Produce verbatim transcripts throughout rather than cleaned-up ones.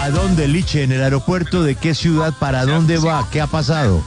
¿A dónde, Liche? ¿En el aeropuerto de qué ciudad? ¿Para dónde va? ¿Qué ha pasado?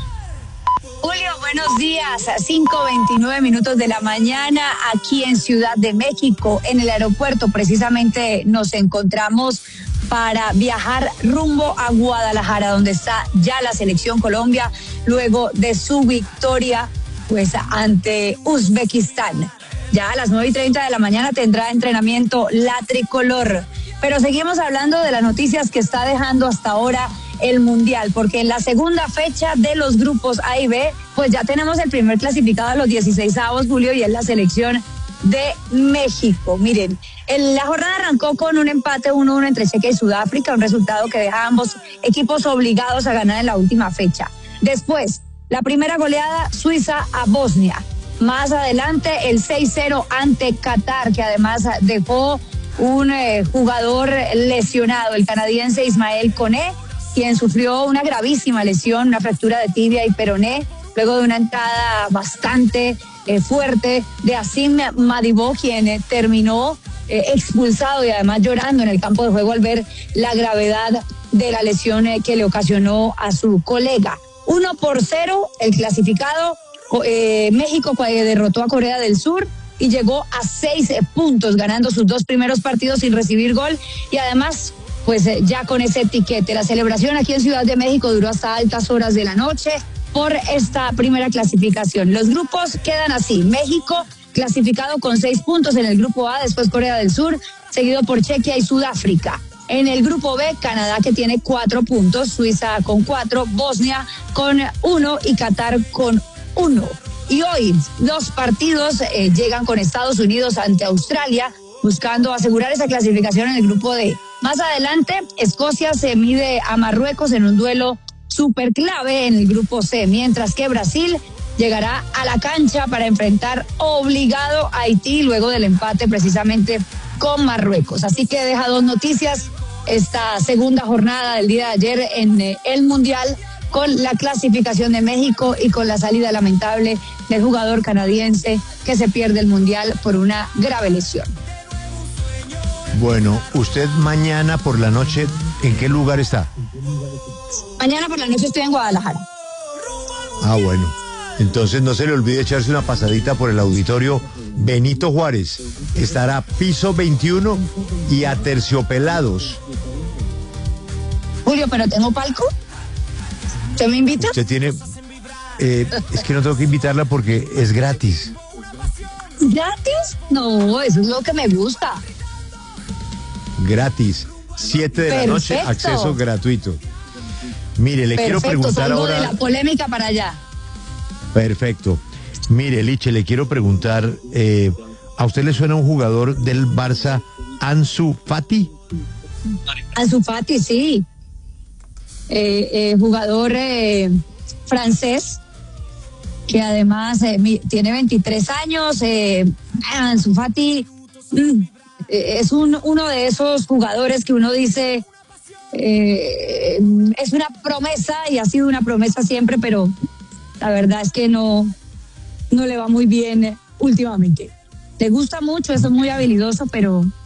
Julio, buenos días. cinco veintinueve minutos de la mañana aquí en Ciudad de México, en el aeropuerto. Precisamente nos encontramos para viajar rumbo a Guadalajara, donde está ya la selección Colombia, luego de su victoria pues ante Uzbekistán. Ya a las nueve y treinta de la mañana tendrá entrenamiento la tricolor. Pero seguimos hablando de las noticias que está dejando hasta ahora el Mundial, porque en la segunda fecha de los grupos A y B, pues ya tenemos el primer clasificado a los dieciseisavos, Julio, y es la selección de México. Miren, el, la jornada arrancó con un empate uno uno entre Chequia y Sudáfrica, un resultado que deja a ambos equipos obligados a ganar en la última fecha. Después, la primera goleada, Suiza a Bosnia. Más adelante, el seis cero ante Qatar, que además dejó un eh, jugador lesionado, el canadiense Ismael Koné, quien sufrió una gravísima lesión, una fractura de tibia y peroné, luego de una entrada bastante eh, fuerte de Asim Madibó, quien eh, terminó eh, expulsado y además llorando en el campo de juego al ver la gravedad de la lesión eh, que le ocasionó a su colega. Uno por cero, el clasificado, eh, México eh, derrotó a Corea del Sur y llegó a seis puntos, ganando sus dos primeros partidos sin recibir gol y además, pues ya con ese etiquete. La celebración aquí en Ciudad de México duró hasta altas horas de la noche por esta primera clasificación. Los grupos quedan así: México clasificado con seis puntos en el grupo A, después Corea del Sur, seguido por Chequia y Sudáfrica. En el grupo B, Canadá, que tiene cuatro puntos, Suiza con cuatro, Bosnia con uno y Qatar con uno. Y hoy los partidos eh, llegan con Estados Unidos ante Australia, buscando asegurar esa clasificación en el grupo D. Más adelante, Escocia se mide a Marruecos en un duelo súper clave en el grupo C, mientras que Brasil llegará a la cancha para enfrentar obligado a Haití luego del empate precisamente con Marruecos. Así que deja dos noticias esta segunda jornada del día de ayer en eh, el Mundial, con la clasificación de México y con la salida lamentable del jugador canadiense que se pierde el Mundial por una grave lesión. Bueno, usted mañana por la noche, ¿en qué lugar está? Mañana por la noche estoy en Guadalajara. Ah, bueno. Entonces no se le olvide echarse una pasadita por el auditorio Benito Juárez. Estará piso veintiuno y Aterciopelados. Julio, ¿pero tengo palco? ¿Usted me invita? Usted tiene... Eh, es que no tengo que invitarla porque es gratis. ¿Gratis? No, eso es lo que me gusta. Gratis. Siete de la noche, acceso gratuito. Mire, le Perfecto, quiero preguntar salgo ahora... de la polémica para allá. Perfecto. Mire, Liche, le quiero preguntar, eh, ¿a usted le suena un jugador del Barça, Ansu Fati? Ansu Fati, sí. Eh, eh, jugador eh, francés, que además eh, mi, tiene veintitrés años. Eh, Ansu Fati mm, es un, uno de esos jugadores que uno dice eh, es una promesa y ha sido una promesa siempre, pero la verdad es que no, no le va muy bien últimamente. Le gusta mucho, es muy habilidoso, pero